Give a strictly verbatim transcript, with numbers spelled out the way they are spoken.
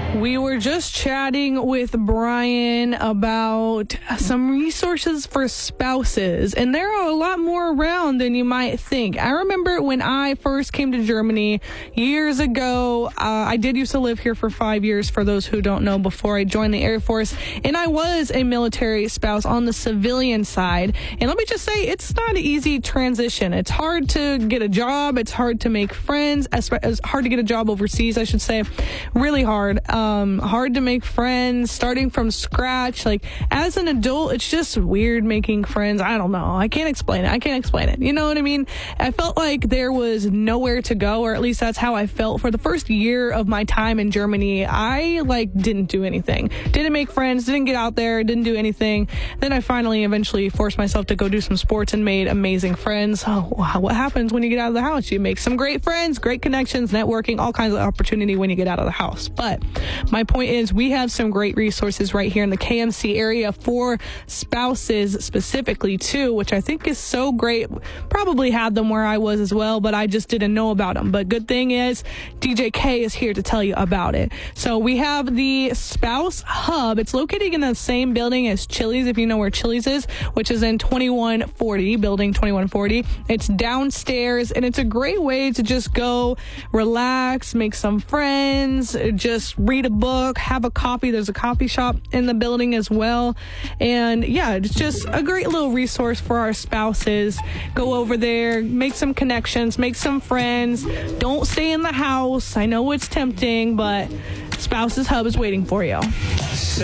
We were just chatting with Brian about some resources for spouses, and there are a lot more around than you might think. I remember when I first came to Germany years ago, uh, I did used to live here for five years, for those who don't know, before I joined the Air Force, and I was a military spouse on the civilian side. And let me just say, it's not an easy transition. It's hard to get a job. It's hard to make friends. It's hard to get a job overseas, I should say. Really hard. Um, hard to make friends, starting from scratch. Like, as an adult, it's just weird making friends. I don't know. I can't explain it. I can't explain it. You know what I mean? I felt like there was nowhere to go, or at least that's how I felt. For the first year of my time in Germany, I, like, didn't do anything. Didn't make friends, didn't get out there, didn't do anything. Then I finally eventually forced myself to go do some sports and made amazing friends. Oh, what happens when you get out of the house? You make some great friends, great connections, networking, all kinds of opportunity when you get out of the house. But my point is, we have some great resources right here in the K M C area for spouses specifically too, which I think is so great. Probably had them where I was as well, but I just didn't know about them. But good thing is, D J K is here to tell you about it. So we have the Spouse Hub. It's located in the same building as Chili's, if you know where Chili's is, which is in twenty-one forty, building twenty-one forty. It's downstairs, and it's a great way to just go relax, make some friends, just read a book, have a coffee. There's a coffee shop in the building as well. And yeah, it's just a great little resource for our spouses. Go over there, make some connections, make some friends. Don't stay in the house. I know it's tempting, but Spouses Hub is waiting for you.